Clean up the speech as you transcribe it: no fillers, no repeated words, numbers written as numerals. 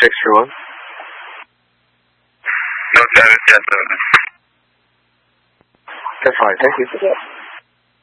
631. No service, yes, sir. That's fine. Thank you.